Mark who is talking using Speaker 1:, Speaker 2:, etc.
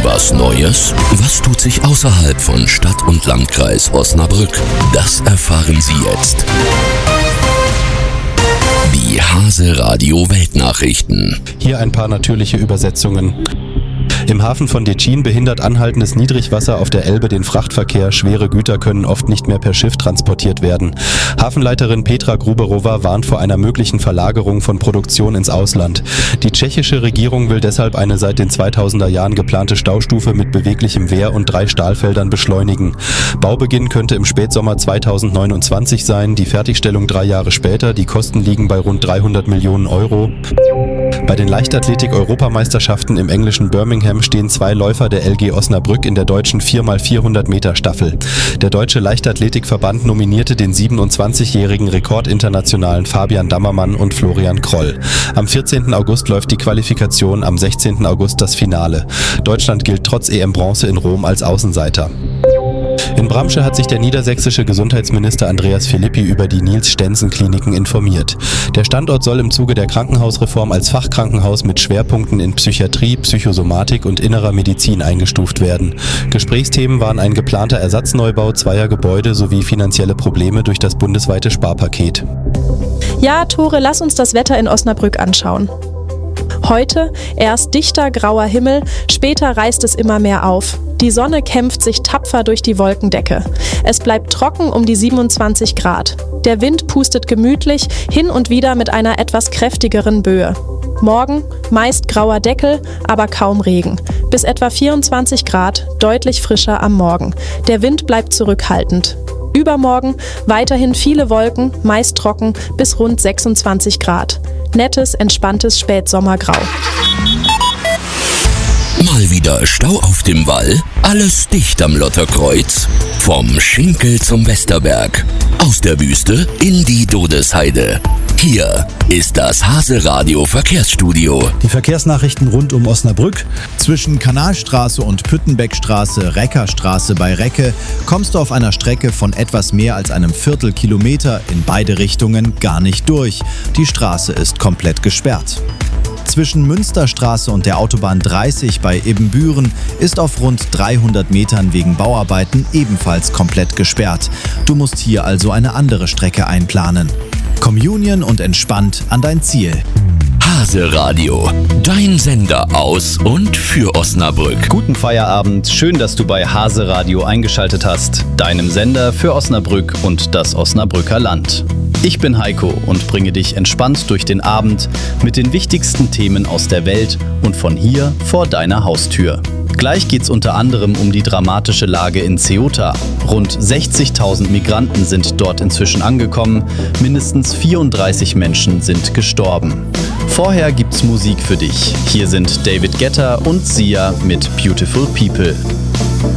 Speaker 1: Was Neues? Was tut sich außerhalb von Stadt und Landkreis Osnabrück? Das erfahren Sie jetzt. Die Hase Radio Weltnachrichten.
Speaker 2: Hier ein paar natürliche Übersetzungen. Im Hafen von Děčín behindert anhaltendes Niedrigwasser auf der Elbe den Frachtverkehr. Schwere Güter können oft nicht mehr per Schiff transportiert werden. Hafenleiterin Petra Gruberová warnt vor einer möglichen Verlagerung von Produktion ins Ausland. Die tschechische Regierung will deshalb eine seit den 2000er Jahren geplante Staustufe mit beweglichem Wehr und 3 Stahlfeldern beschleunigen. Baubeginn könnte im Spätsommer 2029 sein, die Fertigstellung 3 Jahre später. Die Kosten liegen bei rund 300 Millionen Euro. Bei den Leichtathletik-Europameisterschaften im englischen Birmingham stehen 2 Läufer der LG Osnabrück in der deutschen 4x400 Meter Staffel. Der Deutsche Leichtathletikverband nominierte den 27-jährigen Rekordinternationalen Fabian Dammermann und Florian Kroll. Am 14. August läuft die Qualifikation, am 16. August das Finale. Deutschland gilt trotz EM-Bronze in Rom als Außenseiter. In Bramsche hat sich der niedersächsische Gesundheitsminister Andreas Philippi über die Niels-Stensen-Kliniken informiert. Der Standort soll im Zuge der Krankenhausreform als Fachkrankenhaus mit Schwerpunkten in Psychiatrie, Psychosomatik und innerer Medizin eingestuft werden. Gesprächsthemen waren ein geplanter Ersatzneubau 2 Gebäude sowie finanzielle Probleme durch das bundesweite Sparpaket.
Speaker 3: Ja, Tore, lass uns das Wetter in Osnabrück anschauen. Heute erst dichter grauer Himmel, später reißt es immer mehr auf. Die Sonne kämpft sich tapfer durch die Wolkendecke. Es bleibt trocken um die 27 Grad. Der Wind pustet gemütlich, hin und wieder mit einer etwas kräftigeren Böe. Morgen meist grauer Deckel, aber kaum Regen. Bis etwa 24 Grad, deutlich frischer am Morgen. Der Wind bleibt zurückhaltend. Übermorgen weiterhin viele Wolken, meist trocken bis rund 26 Grad. Nettes, entspanntes Spätsommergrau.
Speaker 1: Mal wieder Stau auf dem Wall? Alles dicht am Lotterkreuz. Vom Schinkel zum Westerberg. Aus der Wüste in die Dodesheide. Hier ist das Hase Radio Verkehrsstudio.
Speaker 4: Die Verkehrsnachrichten rund um Osnabrück. Zwischen Kanalstraße und Püttenbeckstraße, Reckerstraße bei Recke kommst du auf einer Strecke von etwas mehr als einem Viertelkilometer in beide Richtungen gar nicht durch. Die Straße ist komplett gesperrt. Zwischen Münsterstraße und der Autobahn 30 bei Ibbenbüren ist auf rund 300 Metern wegen Bauarbeiten ebenfalls komplett gesperrt. Du musst hier also eine andere Strecke einplanen. Communion und entspannt an dein Ziel.
Speaker 1: Hase Radio, dein Sender aus und für Osnabrück.
Speaker 5: Guten Feierabend, schön, dass du bei Hase Radio eingeschaltet hast, deinem Sender für Osnabrück und das Osnabrücker Land. Ich bin Heiko und bringe dich entspannt durch den Abend mit den wichtigsten Themen aus der Welt und von hier vor deiner Haustür. Gleich geht's unter anderem um die dramatische Lage in Ceuta. Rund 60.000 Migranten sind dort inzwischen angekommen, mindestens 34 Menschen sind gestorben. Vorher gibt's Musik für dich. Hier sind David Guetta und Sia mit Beautiful People.